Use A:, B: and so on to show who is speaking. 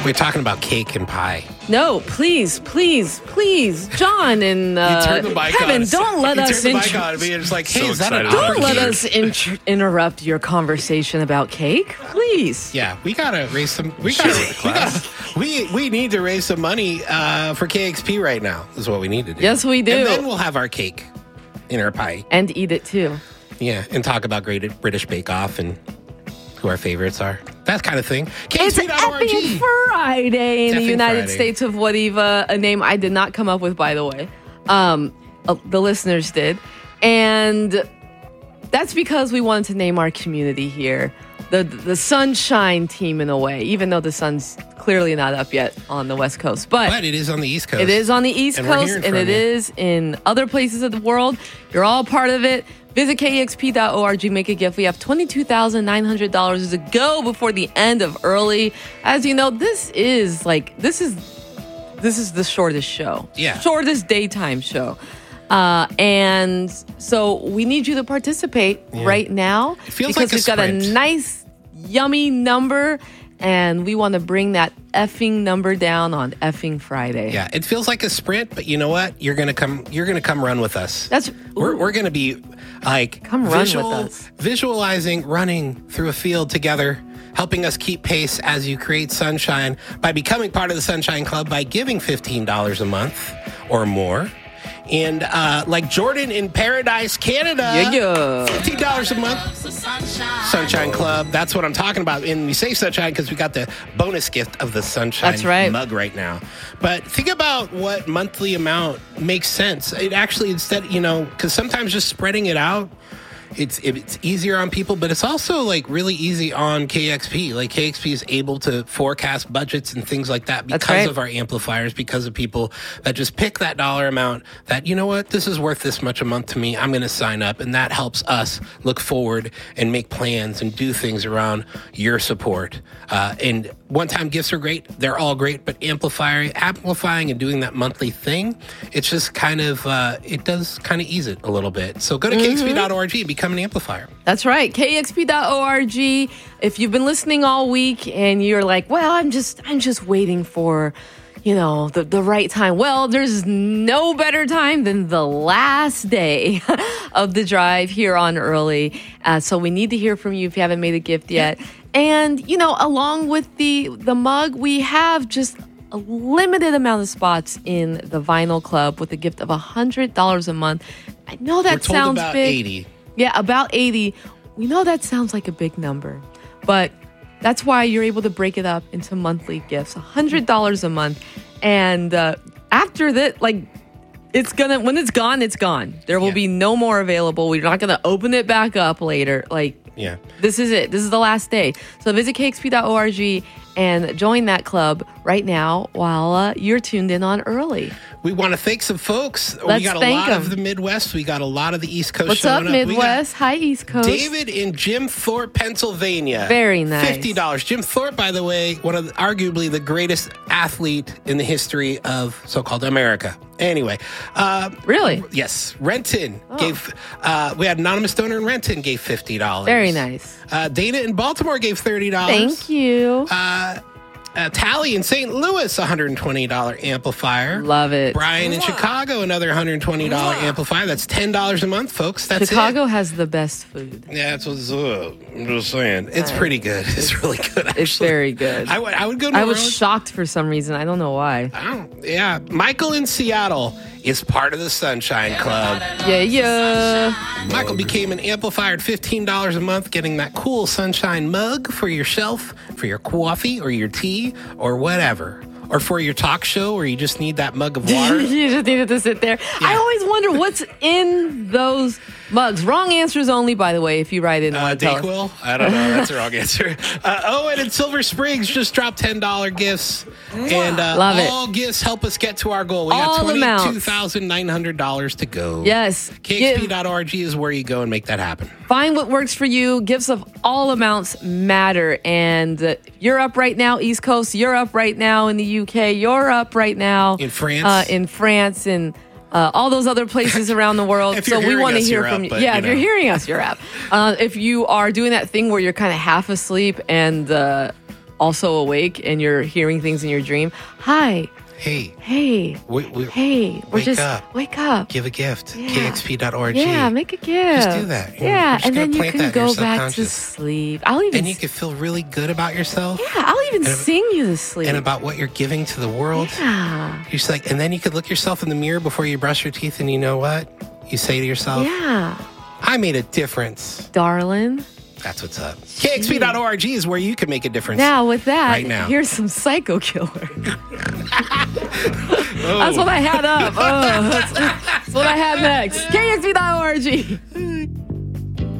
A: We're talking about cake and pie.
B: No, please, John and Kevin, don't let us interrupt your conversation about cake, please.
A: Yeah, we gotta raise some. We need to raise some money for KXP right now. Is what we need to do.
B: Yes, we do.
A: And then we'll have our cake in our pie
B: and eat it too.
A: Yeah, and talk about Great British Bake Off and who our favorites are. That kind of thing.
B: It's Effing Friday in the United States of Whatever, a name I did not come up with, by the way. The listeners did. And that's because we wanted to name our community here the Sunshine Team in a way, even though the sun's clearly not up yet on the West Coast. But
A: it is on the East Coast.
B: It is on the East Coast, and it is in other places of the world. You're all part of it. Visit KEXP.org, make a gift. We have $22,900 to go before the end of early. As you know, this is the shortest show.
A: Yeah.
B: Shortest daytime show. And so we need you to participate right now.
A: It feels
B: because
A: like
B: we've got a nice, yummy number, and we want to bring that effing number down on effing Friday.
A: Yeah, it feels like a sprint, but you know what? You're gonna come run with us. We're gonna be like
B: run with us.
A: Visualizing running through a field together, helping us keep pace as you create sunshine by becoming part of the Sunshine Club by giving $15 a month or more. And like Jordan in Paradise, Canada, $15 a month. Sunshine Club. That's what I'm talking about. And we say sunshine because we got the bonus gift of the sunshine mug right now. But think about what monthly amount makes sense. It actually, instead, because sometimes just spreading it out, it's easier on people, but it's also like really easy on KXP. Like KXP is able to forecast budgets and things like that because of our amplifiers, because of people that just pick that dollar amount that, you know what, this is worth this much a month to me. I'm going to sign up. And that helps us look forward and make plans and do things around your support. And one-time gifts are great. They're all great, but amplifying and doing that monthly thing, it's just kind of, it does kind of ease it a little bit. So go to KXP.org and become an amplifier.
B: That's right. KXP.org. If you've been listening all week and you're like, well, I'm just waiting for, the right time. Well, there's no better time than the last day of the drive here on Early. So we need to hear from you if you haven't made a gift yet. And, along with the mug, we have just a limited amount of spots in the Vinyl Club with a gift of $100 a month. I know that sounds
A: about
B: big.
A: 80.
B: Yeah, about 80. We know that sounds like a big number, but that's why you're able to break it up into monthly gifts, $100 a month. And after that, when it's gone, it's gone. There will be no more available. We're not going to open it back up later. This is it. This is the last day. So visit KXP.org and join that club right now while you're tuned in on Early.
A: We want to thank some folks.
B: Let's
A: we got a lot of the Midwest. We got a lot of the East Coast.
B: What's up, Midwest? Hi, East Coast.
A: David in Jim Thorpe, Pennsylvania.
B: Very nice.
A: $50. Jim Thorpe, by the way, arguably the greatest athlete in the history of so-called America. Anyway.
B: Really?
A: Yes. Renton gave, we had Anonymous Donor in Renton gave $50.
B: Very nice.
A: Dana in Baltimore gave $30.
B: Thank you.
A: Tally in St. Louis, $120 amplifier.
B: Love it.
A: Brian in Chicago, another $120 amplifier. That's $10 a month, folks. That's
B: Chicago has the best food.
A: Yeah, that's what I'm just saying. It's pretty good. It's really good, actually.
B: It's very good.
A: I would go to
B: I was shocked for some reason. I don't know why.
A: Yeah. Michael in Seattle is part of the Sunshine Club.
B: Yeah.
A: Michael became an amplifier at $15 a month, getting that cool Sunshine mug for your shelf, for your coffee or your tea or whatever. Or for your talk show, or you just need that mug of water.
B: You just needed to sit there. Yeah. I always wonder what's in those mugs. Wrong answers only, by the way, if you write in.
A: Dayquil? I don't know. That's the wrong answer. Owen in Silver Springs just dropped $10 gifts. And
B: Love
A: all gifts help us get to our goal. We got $22,900 to go.
B: Yes.
A: KXP.org is where you go and make that happen.
B: Find what works for you. Gifts of all amounts matter. And you're up right now, East Coast. You're up right now in the UK. You're up right now
A: in France.
B: And all those other places around the world.
A: So
B: we want to hear from you. Yeah, if you're hearing us, you're up. If you are doing that thing where you're kind of half asleep and also awake and you're hearing things in your dream. Hi.
A: Hey.
B: Hey.
A: Hey.
B: We're just
A: up.
B: Wake up.
A: Give a gift.
B: Yeah.
A: KXP.org.
B: Yeah, make a gift.
A: Just do that.
B: Yeah, and then you
A: plant
B: can
A: that in your
B: go back to
A: subconscious.
B: sleep.
A: And you can feel really good about yourself.
B: Yeah, I'll even sing you to sleep.
A: And about what you're giving to the world.
B: Yeah.
A: You're just like, and then you could look yourself in the mirror before you brush your teeth, and you know what? You say to yourself,
B: Yeah.
A: I made a difference.
B: Darling.
A: That's what's up. KXP.org is where you can make a difference.
B: Now, with that,
A: right now.
B: here's some Psycho Killer. That's what I had up. That's what I had next. KXP.org.